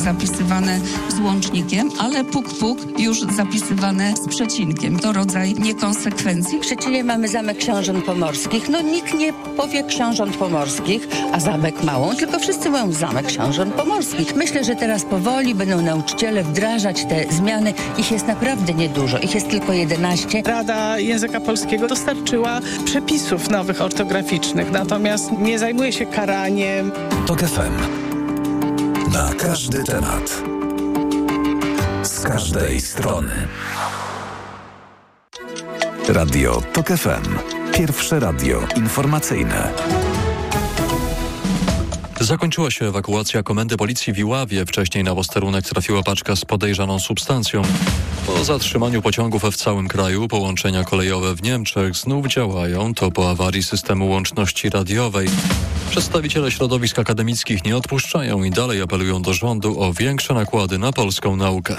zapisywane z łącznikiem, ale puk już zapisywane z przecinkiem. To rodzaj niekonsekwencji. W Szczecinie mamy Zamek Książąt Pomorskich. Nikt nie powie Książąt Pomorskich, a Zamek Małą, tylko wszyscy mówią Zamek Książąt Pomorskich. Myślę, że teraz powoli będą nauczyciele wdrażać te zmiany. Ich jest naprawdę niedużo. Ich jest tylko 11. Rada Języka Polskiego dostarczyła przepisów nowych ortograficznych, natomiast nie zajmuje się karaniem. TOK FM. Na każdy temat. Z każdej strony. Radio TOK FM. Pierwsze radio informacyjne. Zakończyła się ewakuacja Komendy Policji w Iławie. Wcześniej na posterunek trafiła paczka z podejrzaną substancją. Po zatrzymaniu pociągów w całym kraju połączenia kolejowe w Niemczech znów działają. To po awarii systemu łączności radiowej. Przedstawiciele środowisk akademickich nie odpuszczają i dalej apelują do rządu o większe nakłady na polską naukę.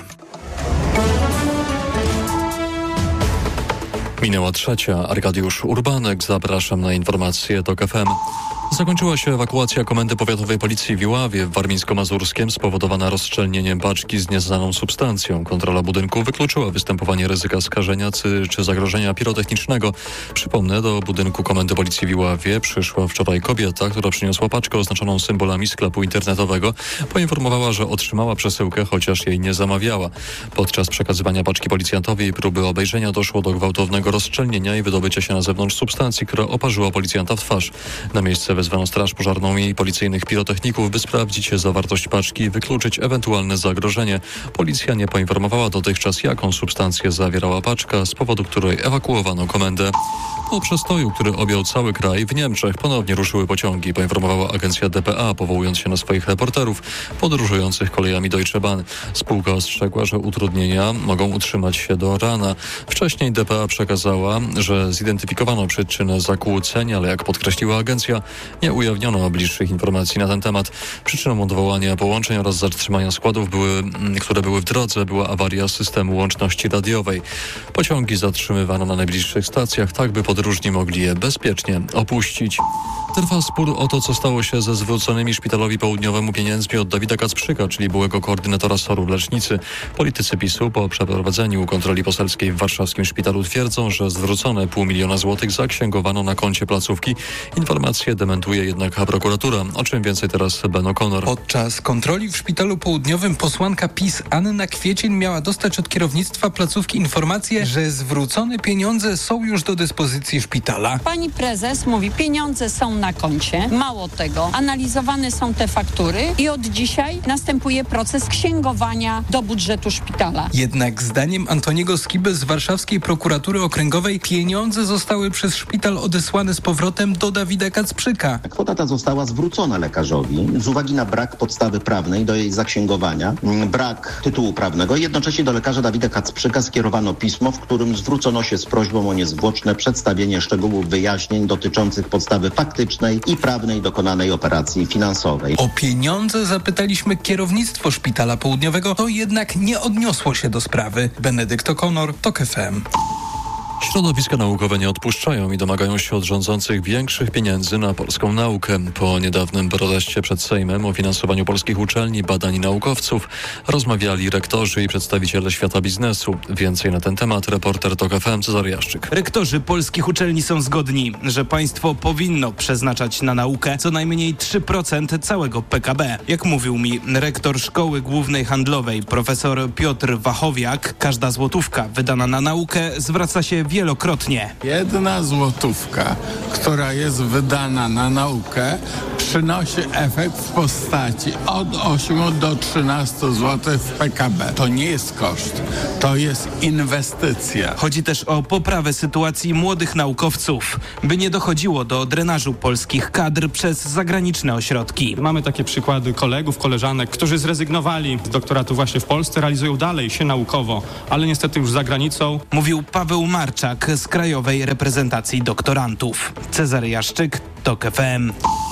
Minęła 3. Arkadiusz Urbanek. Zapraszam na informacje TOK FM. Zakończyła się ewakuacja Komendy Powiatowej Policji w Iławie w Warmińsko-Mazurskiem spowodowana rozszczelnieniem paczki z nieznaną substancją. Kontrola budynku wykluczyła występowanie ryzyka skażenia czy zagrożenia pirotechnicznego. Przypomnę, do budynku Komendy Policji w Iławie przyszła wczoraj kobieta, która przyniosła paczkę oznaczoną symbolami sklepu internetowego. Poinformowała, że otrzymała przesyłkę, chociaż jej nie zamawiała. Podczas przekazywania paczki policjantowi i próby obejrzenia doszło do gwałtownego rozszczelnienia i wydobycia się na zewnątrz substancji, która oparzyła policjanta w twarz. Na miejsce wezwano straż pożarną i policyjnych pirotechników, by sprawdzić zawartość paczki i wykluczyć ewentualne zagrożenie. Policja nie poinformowała dotychczas, jaką substancję zawierała paczka, z powodu której ewakuowano komendę. Po przestoju, który objął cały kraj, w Niemczech ponownie ruszyły pociągi, poinformowała agencja dpa, powołując się na swoich reporterów podróżujących kolejami Deutsche Bahn. Spółka ostrzegła, że utrudnienia mogą utrzymać się do rana. Wcześniej dpa przekazała, że zidentyfikowano przyczynę zakłóceń, ale jak podkreśliła agencja, nie ujawniono bliższych informacji na ten temat. Przyczyną odwołania połączeń oraz zatrzymania składów, które były w drodze, była awaria systemu łączności radiowej. Pociągi zatrzymywano na najbliższych stacjach, tak by podróżni mogli je bezpiecznie opuścić. Trwa spór o to, co stało się ze zwróconymi Szpitalowi Południowemu pieniędzmi od Dawida Kacprzyka, czyli byłego koordynatora SOR-u w Lecznicy. Politycy PiS-u po przeprowadzeniu kontroli poselskiej w warszawskim szpitalu twierdzą, że zwrócone 500 000 złotych zaksięgowano na koncie placówki. Informacje dementuje jednak prokuratura. O czym więcej teraz Ben O'Connor. Podczas kontroli w Szpitalu Południowym posłanka PiS Anna Kwiecień miała dostać od kierownictwa placówki informację, że zwrócone pieniądze są już do dyspozycji szpitala. Pani prezes mówi, pieniądze są na koncie. Mało tego, analizowane są te faktury i od dzisiaj następuje proces księgowania do budżetu szpitala. Jednak zdaniem Antoniego Skiby z warszawskiej prokuratury okręgowej pieniądze zostały przez szpital odesłane z powrotem do Dawida Kacprzyka. Kwota ta została zwrócona lekarzowi z uwagi na brak podstawy prawnej do jej zaksięgowania, brak tytułu prawnego. Jednocześnie do lekarza Dawida Kacprzyka skierowano pismo, w którym zwrócono się z prośbą o niezwłoczne przedstawienie szczegółów wyjaśnień dotyczących podstawy faktycznej i prawnej dokonanej operacji finansowej. O pieniądze zapytaliśmy kierownictwo Szpitala Południowego, to jednak nie odniosło się do sprawy. Benedykt O'Connor, TOK FM. Środowiska naukowe nie odpuszczają i domagają się od rządzących większych pieniędzy na polską naukę. Po niedawnym proteście przed Sejmem o finansowaniu polskich uczelni, badań i naukowców rozmawiali rektorzy i przedstawiciele świata biznesu. Więcej na ten temat reporter TOK FM Cezary Jaszczyk. Rektorzy polskich uczelni są zgodni, że państwo powinno przeznaczać na naukę co najmniej 3% całego PKB. Jak mówił mi rektor Szkoły Głównej Handlowej profesor Piotr Wachowiak, każda złotówka wydana na naukę zwraca się wielokrotnie. 1 złotówka, która jest wydana na naukę, przynosi efekt w postaci od 8 do 13 zł w PKB. To nie jest koszt, to jest inwestycja. Chodzi też o poprawę sytuacji młodych naukowców, by nie dochodziło do drenażu polskich kadr przez zagraniczne ośrodki. Mamy takie przykłady kolegów, koleżanek, którzy zrezygnowali z doktoratu właśnie w Polsce, realizują dalej się naukowo, ale niestety już za granicą. Mówił Paweł Marczak z Krajowej Reprezentacji Doktorantów. Cezary Jaszczyk, TOK FM.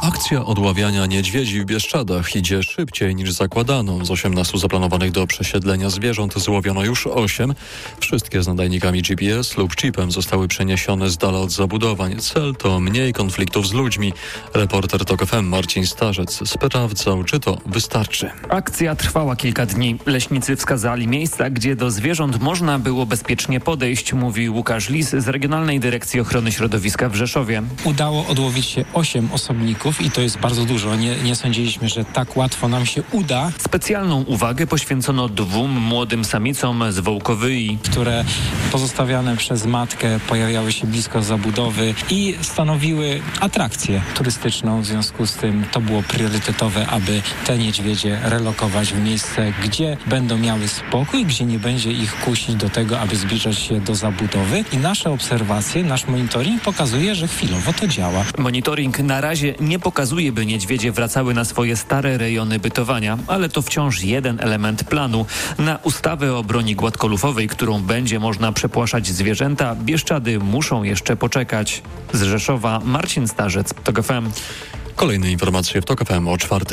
Akcja odławiania niedźwiedzi w Bieszczadach idzie szybciej niż zakładano. Z 18 zaplanowanych do przesiedlenia zwierząt złowiono już 8. Wszystkie z nadajnikami GPS lub chipem zostały przeniesione z dala od zabudowań. Cel to mniej konfliktów z ludźmi. Reporter TOK FM Marcin Starzec sprawdzał, czy to wystarczy. Akcja trwała kilka dni. Leśnicy wskazali miejsca, gdzie do zwierząt można było bezpiecznie podejść, mówi Łukasz Lis z Regionalnej Dyrekcji Ochrony Środowiska w Rzeszowie. Udało odłowić się 8 osobników i to jest bardzo dużo. Nie sądziliśmy, że tak łatwo nam się uda. Specjalną uwagę poświęcono 2 młodym samicom z Wołkowyi, które pozostawiane przez matkę pojawiały się blisko zabudowy i stanowiły atrakcję turystyczną. W związku z tym to było priorytetowe, aby te niedźwiedzie relokować w miejsce, gdzie będą miały spokój, gdzie nie będzie ich kusić do tego, aby zbliżać się do zabudowy. I nasze obserwacje, nasz monitoring pokazuje, że chwilowo to działa. Monitoring na razie nie pokazuje, by niedźwiedzie wracały na swoje stare rejony bytowania, ale to wciąż jeden element planu. Na ustawę o broni gładkolufowej, którą będzie można przepłaszać zwierzęta, Bieszczady muszą jeszcze poczekać. Z Rzeszowa Marcin Starzec, TOK FM. Kolejne informacje w TOK FM o 4:00.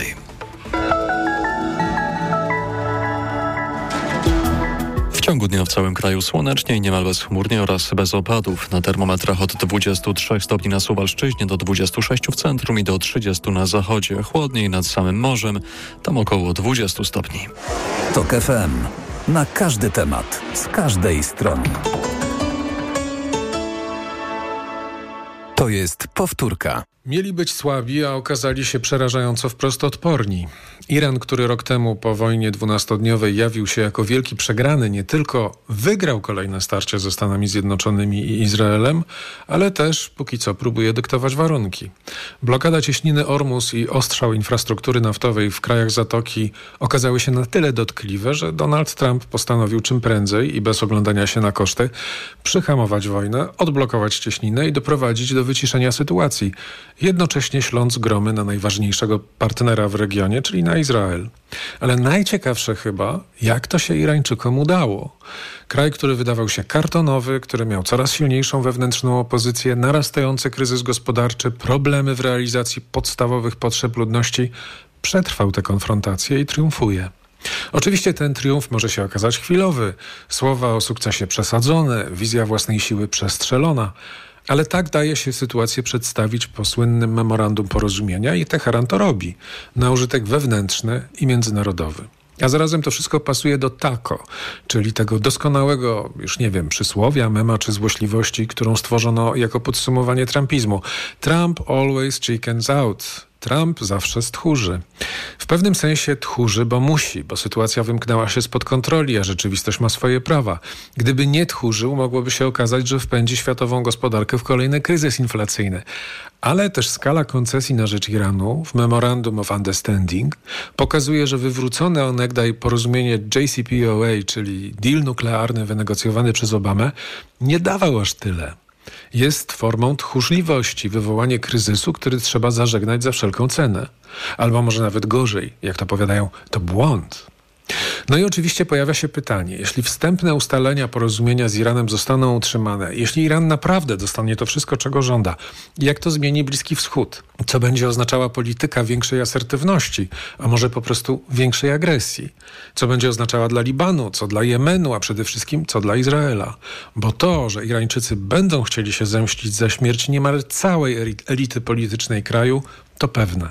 W ciągu dnia w całym kraju słonecznie i niemal bezchmurnie oraz bez opadów. Na termometrach od 23 stopni na Suwalszczyźnie do 26 w centrum i do 30 na zachodzie. Chłodniej nad samym morzem, tam około 20 stopni. TOK FM. Na każdy temat, z każdej strony. To jest powtórka. Mieli być słabi, a okazali się przerażająco wprost odporni. Iran, który rok temu po wojnie 12-dniowej jawił się jako wielki przegrany, nie tylko wygrał kolejne starcie ze Stanami Zjednoczonymi i Izraelem, ale też póki co próbuje dyktować warunki. Blokada cieśniny Ormus i ostrzał infrastruktury naftowej w krajach Zatoki okazały się na tyle dotkliwe, że Donald Trump postanowił czym prędzej i bez oglądania się na koszty przyhamować wojnę, odblokować cieśninę i doprowadzić do wyciszenia sytuacji, jednocześnie śląc gromy na najważniejszego partnera w regionie, czyli na Izrael. Ale najciekawsze chyba, jak to się Irańczykom udało. Kraj, który wydawał się kartonowy, który miał coraz silniejszą wewnętrzną opozycję, narastający kryzys gospodarczy, problemy w realizacji podstawowych potrzeb ludności, przetrwał tę konfrontację i triumfuje. Oczywiście ten triumf może się okazać chwilowy, słowa o sukcesie przesadzone, wizja własnej siły przestrzelona, ale tak daje się sytuację przedstawić po słynnym memorandum porozumienia i Teheran to robi, na użytek wewnętrzny i międzynarodowy. A zarazem to wszystko pasuje do TACO, czyli tego doskonałego, już nie wiem, przysłowia, mema czy złośliwości, którą stworzono jako podsumowanie trumpizmu. Trump always chickens out. Trump zawsze stchórzy. W pewnym sensie tchórzy, bo musi, bo sytuacja wymknęła się spod kontroli, a rzeczywistość ma swoje prawa. Gdyby nie tchórzył, mogłoby się okazać, że wpędzi światową gospodarkę w kolejny kryzys inflacyjny. Ale też skala koncesji na rzecz Iranu w Memorandum of Understanding pokazuje, że wywrócone onegdaj porozumienie JCPOA, czyli deal nuklearny wynegocjowany przez Obamę, nie dawał aż tyle. Jest formą tchórzliwości, wywołanie kryzysu, który trzeba zażegnać za wszelką cenę. Albo może nawet gorzej, jak to powiadają, to błąd. No i oczywiście pojawia się pytanie, jeśli wstępne ustalenia porozumienia z Iranem zostaną utrzymane, jeśli Iran naprawdę dostanie to wszystko, czego żąda, jak to zmieni Bliski Wschód? Co będzie oznaczała polityka większej asertywności, a może po prostu większej agresji? Co będzie oznaczała dla Libanu, co dla Jemenu, a przede wszystkim co dla Izraela? Bo to, że Irańczycy będą chcieli się zemścić za śmierć niemal całej elity politycznej kraju, to pewne.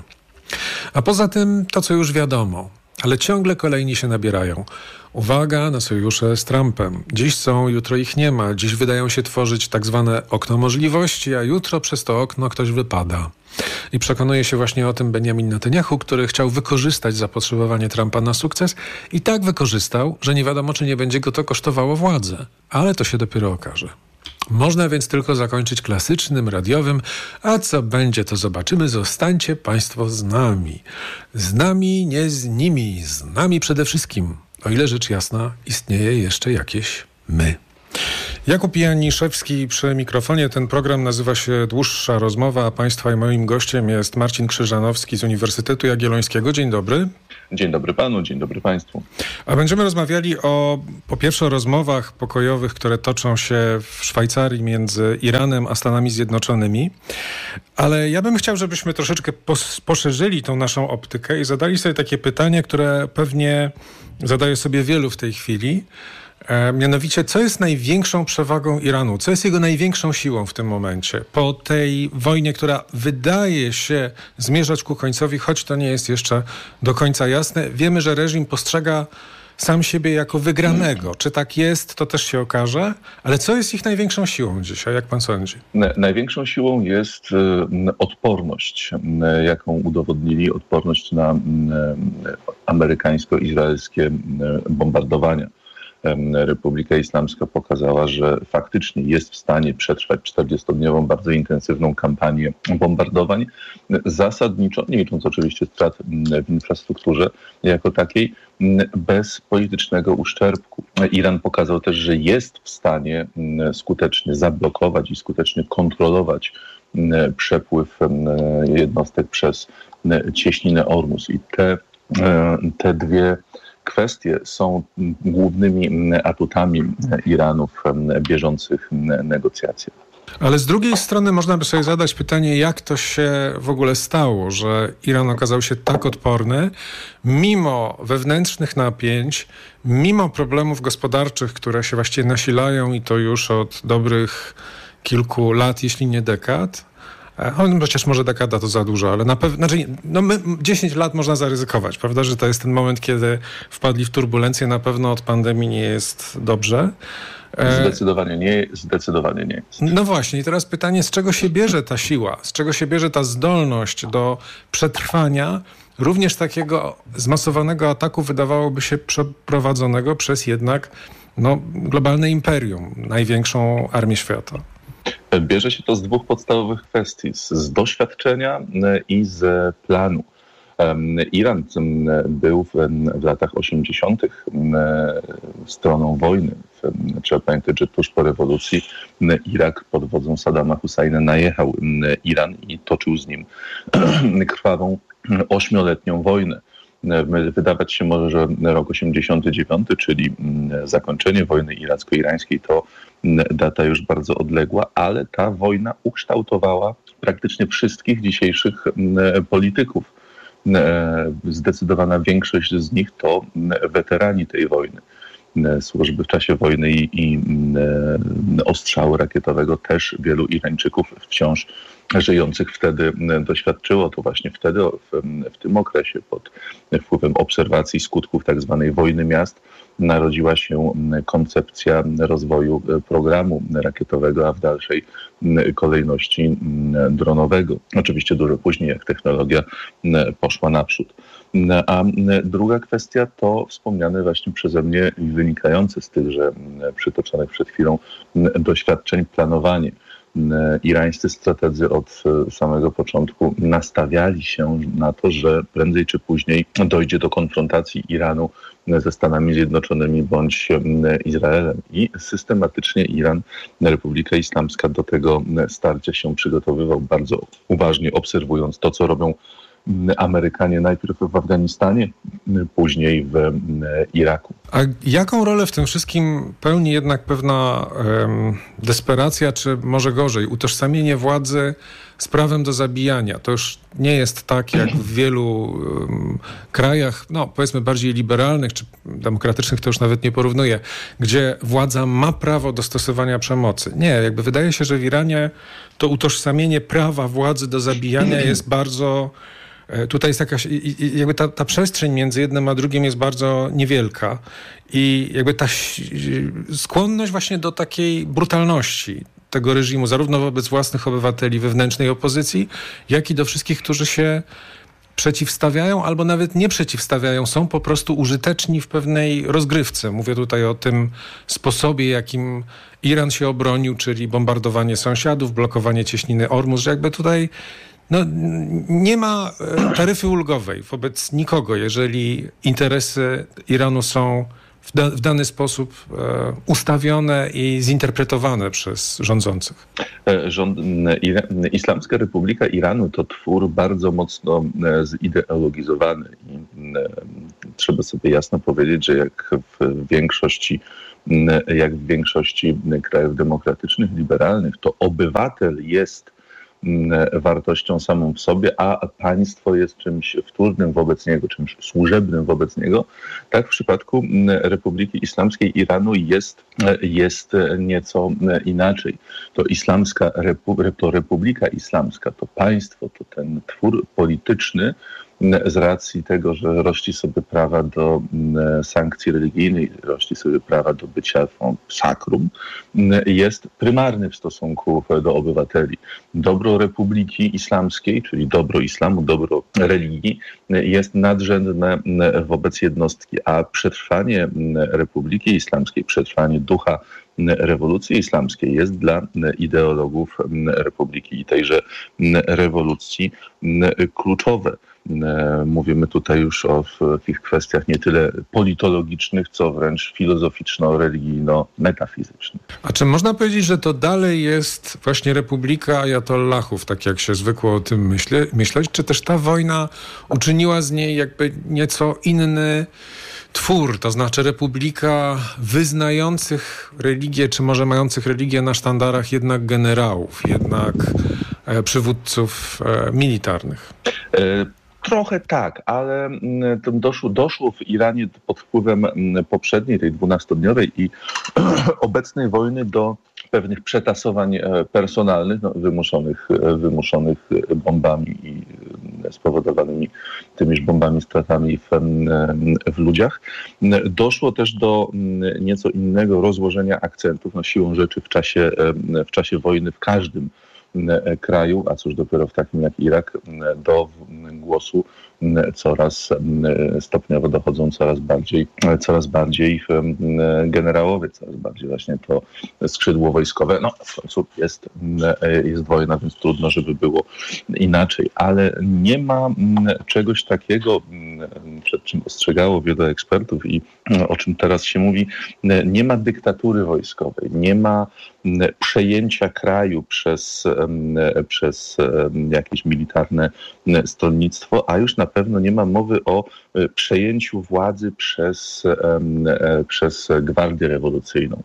A poza tym to, co już wiadomo, ale ciągle kolejni się nabierają. Uwaga na sojusze z Trumpem. Dziś są, jutro ich nie ma. Dziś wydają się tworzyć tak zwane okno możliwości, a jutro przez to okno ktoś wypada. I przekonuje się właśnie o tym Benjamin Netanyahu, który chciał wykorzystać zapotrzebowanie Trumpa na sukces i tak wykorzystał, że nie wiadomo, czy nie będzie go to kosztowało władzę. Ale to się dopiero okaże. Można więc tylko zakończyć klasycznym, radiowym, a co będzie, to zobaczymy. Zostańcie Państwo z nami. Z nami, nie z nimi. Z nami przede wszystkim. O ile rzecz jasna, istnieje jeszcze jakieś my. Jakub Janiszewski przy mikrofonie. Ten program nazywa się Dłuższa Rozmowa, a Państwa i moim gościem jest Marcin Krzyżanowski z Uniwersytetu Jagiellońskiego. Dzień dobry. Dzień dobry panu, dzień dobry państwu. A będziemy rozmawiali po pierwsze o rozmowach pokojowych, które toczą się w Szwajcarii między Iranem a Stanami Zjednoczonymi. Ale ja bym chciał, żebyśmy troszeczkę poszerzyli tą naszą optykę i zadali sobie takie pytanie, które pewnie zadaje sobie wielu w tej chwili. Mianowicie, co jest największą przewagą Iranu? Co jest jego największą siłą w tym momencie? Po tej wojnie, która wydaje się zmierzać ku końcowi, choć to nie jest jeszcze do końca jasne. Wiemy, że reżim postrzega sam siebie jako wygranego. Czy tak jest, to też się okaże. Ale co jest ich największą siłą dzisiaj, jak pan sądzi? Największą siłą jest odporność, jaką udowodnili, odporność na amerykańsko-izraelskie bombardowania. Republika Islamska pokazała, że faktycznie jest w stanie przetrwać 40-dniową, bardzo intensywną kampanię bombardowań, zasadniczo, nie licząc oczywiście strat w infrastrukturze jako takiej, bez politycznego uszczerbku. Iran pokazał też, że jest w stanie skutecznie zablokować i skutecznie kontrolować przepływ jednostek przez cieśninę Ormus. I te dwie kwestie są głównymi atutami Iranu w bieżących negocjacjach. Ale z drugiej strony można by sobie zadać pytanie, jak to się w ogóle stało, że Iran okazał się tak odporny, mimo wewnętrznych napięć, mimo problemów gospodarczych, które się właściwie nasilają i to już od dobrych kilku lat, jeśli nie dekad. Chociaż może dekada to za dużo, ale na pewno, 10 lat można zaryzykować, prawda, że to jest ten moment, kiedy wpadli w turbulencję. Na pewno od pandemii nie jest dobrze. Zdecydowanie nie jest. No właśnie, i teraz pytanie, z czego się bierze ta siła, z czego się bierze ta zdolność do przetrwania również takiego zmasowanego ataku, wydawałoby się przeprowadzonego przez jednak globalne imperium, największą armię świata. Bierze się to z dwóch podstawowych kwestii, z doświadczenia i z planu. Iran był w latach 80. stroną wojny. Trzeba pamiętać, że tuż po rewolucji Irak pod wodzą Saddama Husajna najechał Iran i toczył z nim krwawą 8-letnią wojnę. Wydawać się może, że rok 89, czyli zakończenie wojny iracko-irańskiej, to data już bardzo odległa, ale ta wojna ukształtowała praktycznie wszystkich dzisiejszych polityków. Zdecydowana większość z nich to weterani tej wojny. Służby w czasie wojny i ostrzału rakietowego też wielu Irańczyków wciąż żyjących wtedy doświadczyło. To właśnie wtedy, w tym okresie, pod wpływem obserwacji skutków tak zwanej wojny miast, narodziła się koncepcja rozwoju programu rakietowego, a w dalszej kolejności dronowego. Oczywiście dużo później, jak technologia poszła naprzód. A druga kwestia to wspomniane właśnie przeze mnie i wynikające z tychże przytoczonych przed chwilą doświadczeń planowanie. Irańscy strategzy od samego początku nastawiali się na to, że prędzej czy później dojdzie do konfrontacji Iranu ze Stanami Zjednoczonymi bądź Izraelem. I systematycznie Iran, Republika Islamska do tego starcia się przygotowywał, bardzo uważnie obserwując to, co robią Amerykanie najpierw w Afganistanie, później w Iraku. A jaką rolę w tym wszystkim pełni jednak pewna desperacja, czy może gorzej, utożsamienie władzy z prawem do zabijania? To już nie jest tak, jak w wielu krajach, powiedzmy bardziej liberalnych czy demokratycznych, to już nawet nie porównuję, gdzie władza ma prawo do stosowania przemocy. Nie, wydaje się, że w Iranie to utożsamienie prawa władzy do zabijania jest bardzo... Tutaj jest ta przestrzeń między jednym a drugim jest bardzo niewielka i ta skłonność właśnie do takiej brutalności tego reżimu, zarówno wobec własnych obywateli wewnętrznej opozycji, jak i do wszystkich, którzy się przeciwstawiają albo nawet nie przeciwstawiają, są po prostu użyteczni w pewnej rozgrywce. Mówię tutaj o tym sposobie, jakim Iran się obronił, czyli bombardowanie sąsiadów, blokowanie cieśniny Ormus, że tutaj nie ma taryfy ulgowej wobec nikogo, jeżeli interesy Iranu są w dany sposób ustawione i zinterpretowane przez rządzących? Islamska Republika Iranu to twór bardzo mocno zideologizowany i trzeba sobie jasno powiedzieć, że jak w większości krajów demokratycznych, liberalnych, to obywatel jest wartością samą w sobie, a państwo jest czymś wtórnym wobec niego, czymś służebnym wobec niego. Tak w przypadku Republiki Islamskiej Iranu jest nieco inaczej. To Republika Islamska, to państwo, to ten twór polityczny z racji tego, że rości sobie prawa do sankcji religijnej, rości sobie prawa do bycia sakrum, jest prymarny w stosunku do obywateli. Dobro Republiki Islamskiej, czyli dobro islamu, dobro religii jest nadrzędne wobec jednostki, a przetrwanie Republiki Islamskiej, przetrwanie ducha rewolucji islamskiej jest dla ideologów Republiki i tejże rewolucji kluczowe. Mówimy tutaj już o tych kwestiach nie tyle politologicznych, co wręcz filozoficzno-religijno-metafizycznych. A czy można powiedzieć, że to dalej jest właśnie Republika Ajatollahów, tak jak się zwykło o tym myśleć? Czy też ta wojna uczyniła z niej jakby nieco inny twór, to znaczy republika wyznających religię, czy może mających religię na sztandarach jednak generałów, jednak przywódców militarnych? Trochę tak, ale doszło w Iranie pod wpływem poprzedniej, tej 12-dniowej i obecnej wojny do pewnych przetasowań personalnych, wymuszonych bombami i spowodowanymi tymiż bombami stratami w ludziach. Doszło też do nieco innego rozłożenia akcentów, siłą rzeczy w czasie wojny w każdym kraju, a cóż dopiero w takim jak Irak, do głosu stopniowo dochodzą coraz bardziej generałowie, coraz bardziej właśnie to skrzydło wojskowe. W końcu jest wojna, więc trudno, żeby było inaczej, ale nie ma czegoś takiego, przed czym ostrzegało wielu ekspertów i o czym teraz się mówi, nie ma dyktatury wojskowej, nie ma przejęcia kraju przez jakieś militarne stronnictwo, a już na pewno nie ma mowy o przejęciu władzy przez Gwardię Rewolucyjną.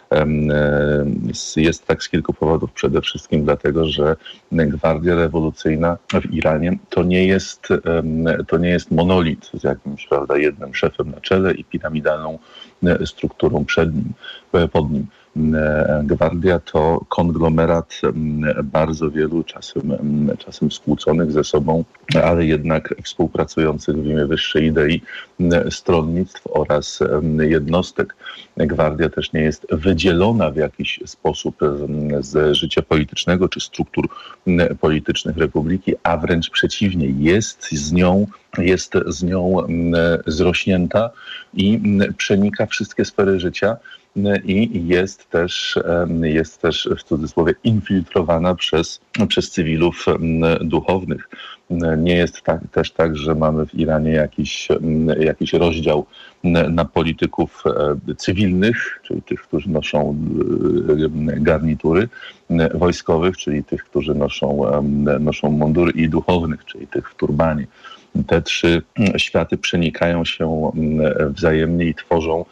Jest tak z kilku powodów. Przede wszystkim dlatego, że Gwardia Rewolucyjna w Iranie to nie jest monolit z jakimś, jednym szefem na czele i piramidalną strukturą pod nim. Gwardia to konglomerat bardzo wielu, czasem skłóconych ze sobą, ale jednak współpracujących w imię wyższej idei stronnictw oraz jednostek. Gwardia też nie jest wydzielona w jakiś sposób z życia politycznego czy struktur politycznych republiki, a wręcz przeciwnie, jest z nią zrośnięta i przenika wszystkie sfery życia. I jest też w cudzysłowie infiltrowana przez cywilów duchownych. Nie jest też tak, że mamy w Iranie jakiś rozdział na polityków cywilnych, czyli tych, którzy noszą garnitury, wojskowych, czyli tych, którzy noszą mundury, i duchownych, czyli tych w turbanie. Te trzy światy przenikają się wzajemnie i tworzą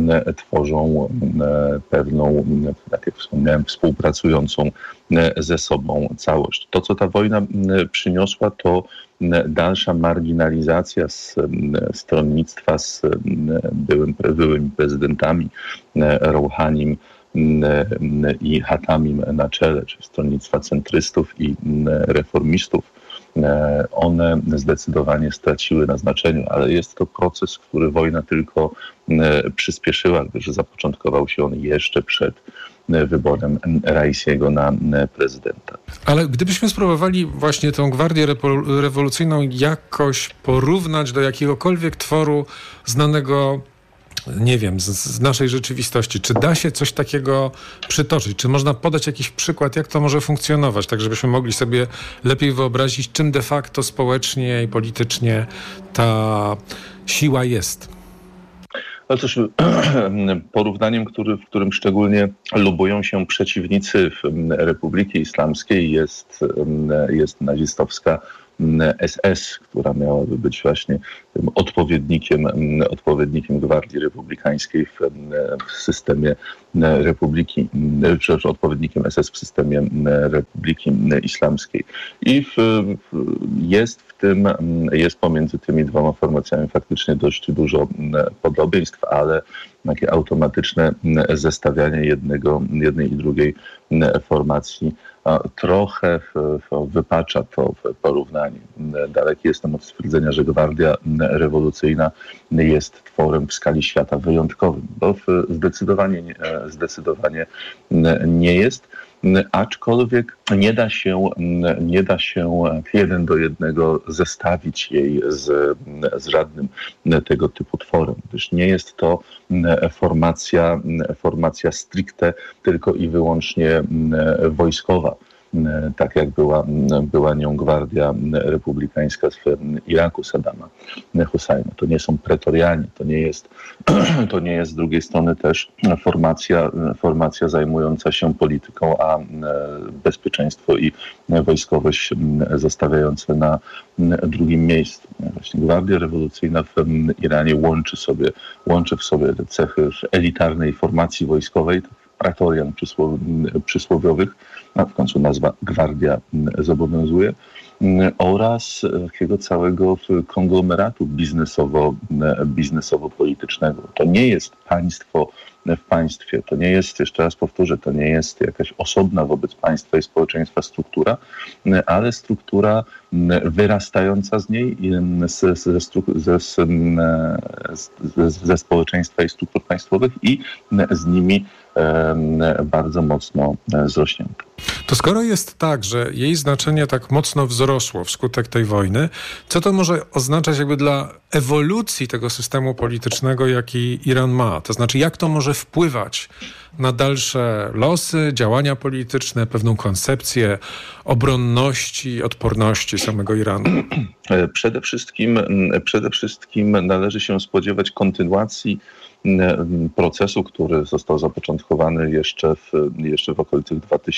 pewną, tak jak wspomniałem, współpracującą ze sobą całość. To, co ta wojna przyniosła, to dalsza marginalizacja stronnictwa z byłymi prezydentami Rouhanim i Hatamim na czele, czy stronnictwa centrystów i reformistów. One zdecydowanie straciły na znaczeniu, ale jest to proces, który wojna tylko przyspieszyła, gdyż zapoczątkował się on jeszcze przed wyborem Raisiego na prezydenta. Ale gdybyśmy spróbowali właśnie tą Gwardię Rewolucyjną jakoś porównać do jakiegokolwiek tworu znanego, nie wiem, z naszej rzeczywistości, czy da się coś takiego przytoczyć? Czy można podać jakiś przykład, jak to może funkcjonować, tak żebyśmy mogli sobie lepiej wyobrazić, czym de facto społecznie i politycznie ta siła jest? Ale cóż, porównaniem, w którym szczególnie lubują się przeciwnicy Republiki Islamskiej jest nazistowska SS, która miałaby być właśnie tym odpowiednikiem Gwardii Republikańskiej w systemie Republiki, przepraszam, odpowiednikiem SS w systemie Republiki Islamskiej. I jest pomiędzy tymi dwoma formacjami faktycznie dość dużo podobieństw, ale takie automatyczne zestawianie jednej i drugiej formacji trochę wypacza to porównanie. Daleki jestem od stwierdzenia, że Gwardia Rewolucyjna jest tworem w skali świata wyjątkowym, bo zdecydowanie nie jest, aczkolwiek nie da się 1 do 1 zestawić jej z żadnym tego typu tworem, gdyż nie jest to formacja stricte tylko i wyłącznie wojskowa, tak jak była nią Gwardia Republikańska w Iraku Saddama Husajna. To nie są pretorianie, to nie jest z drugiej strony też formacja zajmująca się polityką, a bezpieczeństwo i wojskowość zostawiające na drugim miejscu. Właśnie Gwardia Rewolucyjna w Iranie łączy w sobie te cechy elitarnej formacji wojskowej, pretorian przysłowiowych, a w końcu nazwa Gwardia zobowiązuje, oraz takiego całego konglomeratu biznesowo-politycznego. To nie jest państwo w państwie, to nie jest, jeszcze raz powtórzę, to nie jest jakaś osobna wobec państwa i społeczeństwa struktura, ale struktura wyrastająca z niej, ze społeczeństwa i struktur państwowych i z nimi bardzo mocno zrośnięta. To skoro jest tak, że jej znaczenie tak mocno wzrosło wskutek tej wojny, co to może oznaczać jakby dla ewolucji tego systemu politycznego, jaki Iran ma? To znaczy, jak to może wpływać na dalsze losy, działania polityczne, pewną koncepcję obronności, odporności samego Iranu? Przede wszystkim należy się spodziewać kontynuacji procesu, który został zapoczątkowany jeszcze w okolicach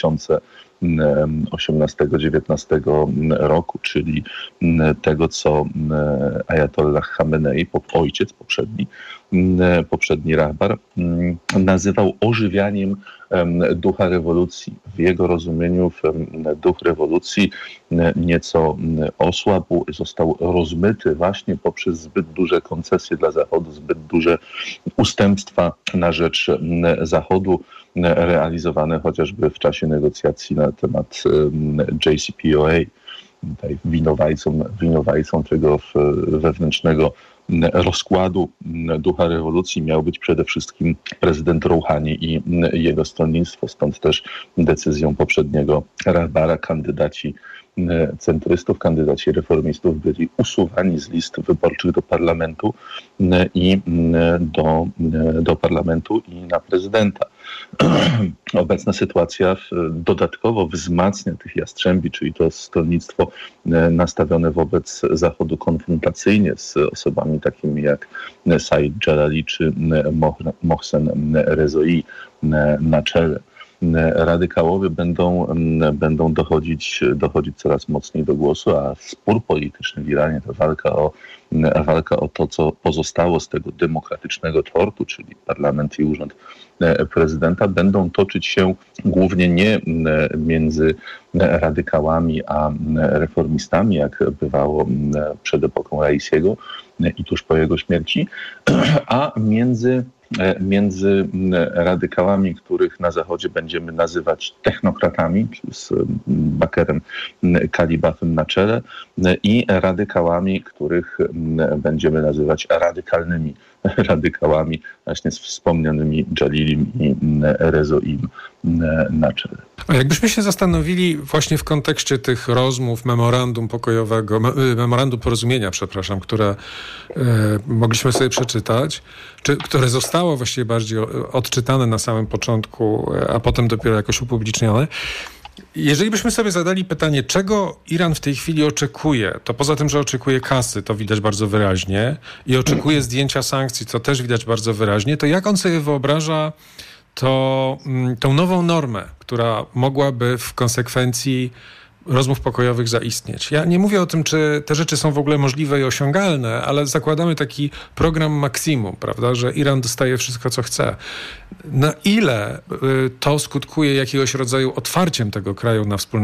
2018-19 roku, czyli tego, co Ajatollah Chamenei, ojciec poprzedni Rahbar, nazywał ożywianiem ducha rewolucji. W jego rozumieniu duch rewolucji nieco osłabł, został rozmyty właśnie poprzez zbyt duże koncesje dla Zachodu, zbyt duże ustępstwa na rzecz Zachodu, realizowane chociażby w czasie negocjacji na temat JCPOA. Tutaj winowajcą tego wewnętrznego rozkładu ducha rewolucji miał być przede wszystkim prezydent Rouhani i jego stronnictwo. Stąd też decyzją poprzedniego Rahbara kandydaci centrystów, kandydaci reformistów byli usuwani z list wyborczych do parlamentu i na prezydenta. Obecna sytuacja dodatkowo wzmacnia tych jastrzębi, czyli to stronnictwo nastawione wobec Zachodu konfrontacyjnie z osobami takimi jak Said Jalali czy Mohsen Rezoi na czele. Radykałowie będą dochodzić coraz mocniej do głosu, a spór polityczny w Iranie to walka o to, co pozostało z tego demokratycznego tortu, czyli parlament i urząd prezydenta, będą toczyć się głównie nie między radykałami a reformistami, jak bywało przed epoką Raisiego i tuż po jego śmierci, a między radykałami, których na Zachodzie będziemy nazywać technokratami, z Bakerem Kalibafem na czele, i radykałami, których będziemy nazywać radykalnymi radykałami, właśnie z wspomnianymi Jalilim i Rezoim na czele. A jakbyśmy się zastanowili właśnie w kontekście tych rozmów, memorandum porozumienia, które mogliśmy sobie przeczytać, które zostało właściwie bardziej odczytane na samym początku, a potem dopiero jakoś upublicznione. Jeżeli byśmy sobie zadali pytanie, czego Iran w tej chwili oczekuje, to poza tym, że oczekuje kasy, to widać bardzo wyraźnie, i oczekuje zdjęcia sankcji, co też widać bardzo wyraźnie, to jak on sobie wyobraża tą nową normę, która mogłaby w konsekwencji rozmów pokojowych zaistnieć. Ja nie mówię o tym, czy te rzeczy są w ogóle możliwe i osiągalne, ale zakładamy taki program maksimum, prawda, że Iran dostaje wszystko, co chce. Na ile to skutkuje jakiegoś rodzaju otwarciem tego kraju na wspólne